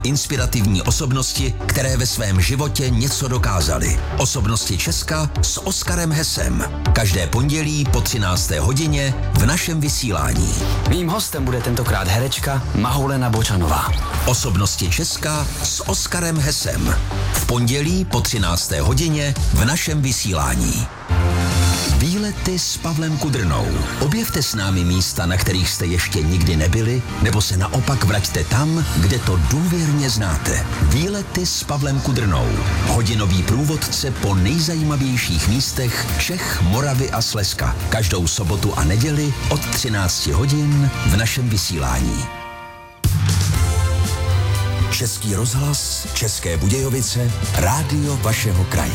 Inspirativní osobnosti, které ve svém životě něco dokázaly. Osobnosti Česka s Oskarem Hesem. Každé pondělí po 13. hodině v našem vysílání. Mým hostem bude tentokrát herečka Mahoulena Bočanová. Osobnosti Česka s Oskarem Hesem. V pondělí po 13. hodině v našem vysílání. Výlety s Pavlem Kudrnou. Objevte s námi místa, na kterých jste ještě nikdy nebyli, nebo se naopak vraťte tam, kde to důvěrně znáte. Výlety s Pavlem Kudrnou. Hodinový průvodce po nejzajímavějších místech Čech, Moravy a Slezska. Každou sobotu a neděli od 13 hodin v našem vysílání. Český rozhlas, České Budějovice, rádio vašeho kraje.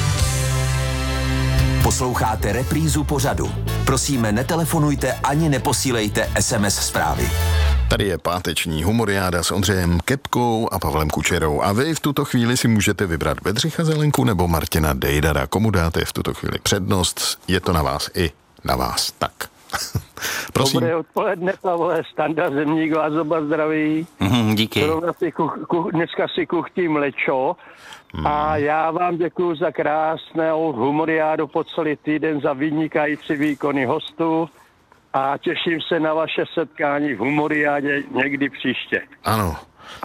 Posloucháte reprízu pořadu. Prosíme, netelefonujte ani neposílejte SMS zprávy. Tady je páteční humoriáda s Ondřejem Kepkou a Pavlem Kučerou. A vy v tuto chvíli si můžete vybrat Bedřicha Zelenku nebo Martina Dejdara. Komu dáte v tuto chvíli přednost? Je to na vás i na vás. Tak. Prosím. Dobré odpoledne, Pavle, Standa Zemník vás oba zdraví. Díky. Dneska si kuchtím lečo a já vám děkuji za krásnou humoriádu po celý týden, za vynikající výkony hostů a těším se na vaše setkání v humoriádě někdy příště. Ano.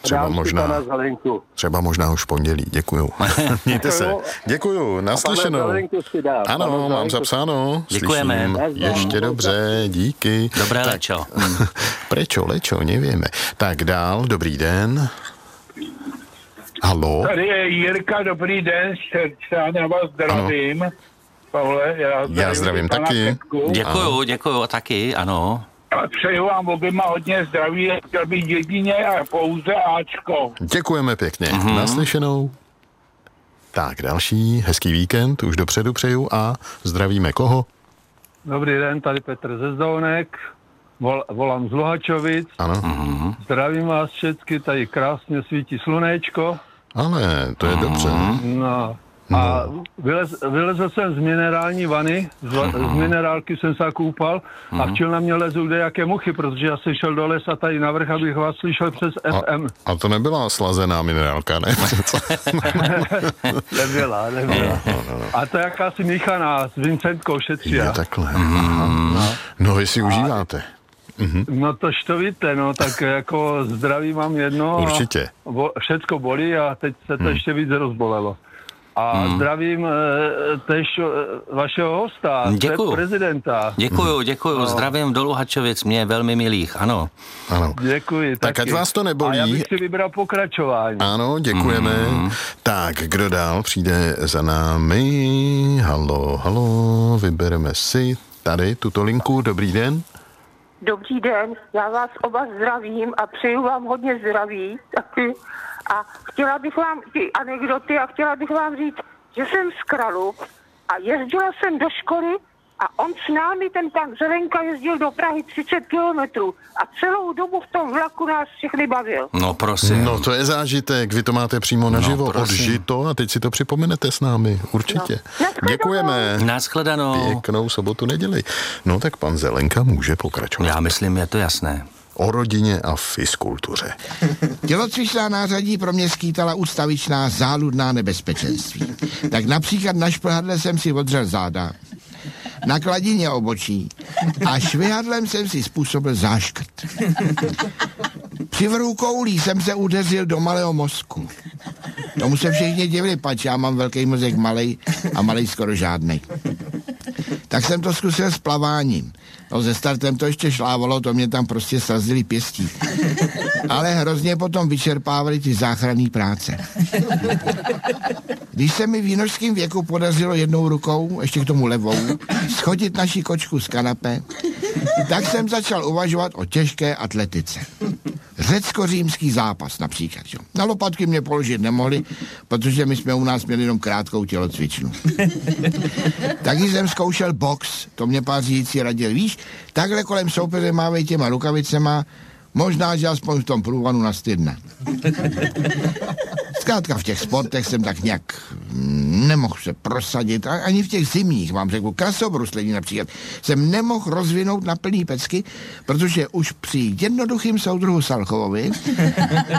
Třeba možná už v pondělí. Děkuju. Mějte se. Děkuju. Naslyšenou. Ano, mám zapsáno. Děkujeme. Ještě dobře. Díky. Dobré lečo. Prečo lečo, nevieme. Tak dál. Dobrý den. Haló. Tady je Jirka, dobrý den. Já vás zdravím. Ano. Pavle, já zdravím taky. Děkuju taky, ano. A přeju vám oběma hodně zdraví, chtěl bych jedině a pouze Ačko. Děkujeme pěkně. Naslyšenou. Tak, další hezký víkend, už dopředu přeju a zdravíme koho? Dobrý den, tady Petr ze Zdounek, volám z Luhačovic. Ano. Zdravím vás všechny, tady krásně svítí slunéčko. Ale, to je dobře. No. A vylezl jsem z minerální vany, z minerálky jsem se koupal a včil na mě lezou kdejaké muchy, protože já jsem šel do lesa tady navrch, abych vás slyšel přes FM. A to nebyla slazená minerálka, ne? Nebyla. A to je jakási míchaná s Vincentkou Šetřia. Je takhle. No vy si užíváte. No tož to víte, no tak jako zdraví mám jedno. Určitě. Všecko bolí a teď se to ještě víc rozbolelo. A zdravím tež vašeho hosta, prezidenta. Děkuju. No. Zdravím do Luhačovic, mě velmi milých, ano. Děkuji. Tak ať vás to nebolí. A já bych si vybral pokračování. Ano, děkujeme. Tak, kdo dál přijde za námi? Halo, vybereme si tady tuto linku. Dobrý den. Dobrý den, já vás oba zdravím a přeju vám hodně zdraví taky. A chtěla bych vám ty anekdoty a chtěla bych vám říct, že jsem z Kraluk a jezdila jsem do školy a on s námi, ten pan Zelenka, jezdil do Prahy 30 kilometrů a celou dobu v tom vlaku nás všechny bavil. No prosím. No to je zážitek, vy to máte přímo naživo, odžito a teď si to připomenete s námi, určitě. No. Děkujeme. Nashledanou. Pěknou sobotu, neděli. No tak pan Zelenka může pokračovat. Já myslím, je to jasné. O rodině a fiskultuře. Tělocvičná nářadí pro mě skýtala ústavičná záludná nebezpečenství. Tak například na šplhadle jsem si odřel záda, na kladině obočí a švihadlem jsem si způsobil záškrt. Při vrhu koulí jsem se udeřil do malého mozku. Tomu se všichni divili, pač já mám velký mozek malej a malej skoro žádnej. Tak jsem to zkusil s plaváním. No se startem to ještě šlávalo, to mě tam prostě srazili pěstí. Ale hrozně potom vyčerpávali ty záchranné práce. Když se mi v jinožském věku podařilo jednou rukou, ještě k tomu levou, schodit naši kočku z kanape, tak jsem začal uvažovat o těžké atletice. Řecko-římský zápas například. Jo. Na lopatky mě položit nemohli, protože my jsme u nás měli jenom krátkou tělocvičnu. Taky jsem zkoušel box, to mě pár řídící radil. Víš, takhle kolem soupeře mávej těma rukavicema, možná, že aspoň v tom průvanu nastydne. Zkrátka v těch sportech jsem tak nějak nemohl se prosadit, ani v těch zimních, vám řeknu, krasobruslení například, jsem nemohl rozvinout na plný pecky, protože už při jednoduchým soudruhu Salchovovi